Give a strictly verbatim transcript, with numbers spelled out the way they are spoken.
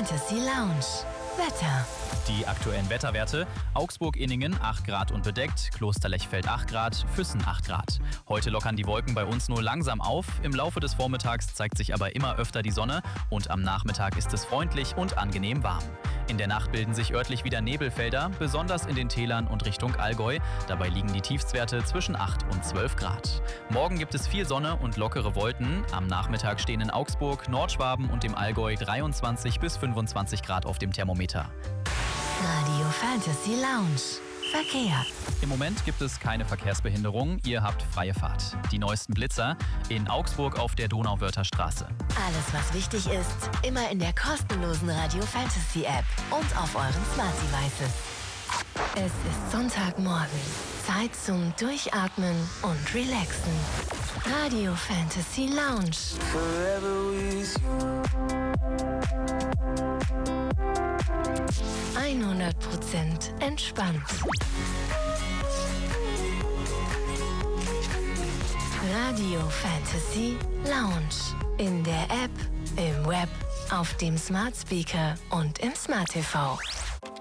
Fantasy Lounge. Wetter. Die aktuellen Wetterwerte: Augsburg-Inningen acht Grad und bedeckt, Klosterlechfeld acht Grad, Füssen acht Grad. Heute lockern die Wolken bei uns nur langsam auf, im Laufe des Vormittags zeigt sich aber immer öfter die Sonne und am Nachmittag ist es freundlich und angenehm warm. In der Nacht bilden sich örtlich wieder Nebelfelder, besonders in den Tälern und Richtung Allgäu. Dabei liegen die Tiefstwerte zwischen acht und zwölf Grad. Morgen gibt es viel Sonne und lockere Wolken. Am Nachmittag stehen in Augsburg, Nordschwaben und im Allgäu dreiundzwanzig bis fünfundzwanzig Grad auf dem Thermometer. Radio Fantasy Lounge. Verkehr. Im Moment gibt es keine Verkehrsbehinderung, ihr habt freie Fahrt. Die neuesten Blitzer in Augsburg auf der Donauwörther-Straße. Alles, was wichtig ist, immer in der kostenlosen Radio Fantasy App und auf euren Smart Devices. Es ist Sonntagmorgen. Zeit zum Durchatmen und Relaxen. Radio Fantasy Lounge. hundert Prozent entspannt. Radio Fantasy Lounge. In der App, im Web, auf dem Smart Speaker und im Smart T V.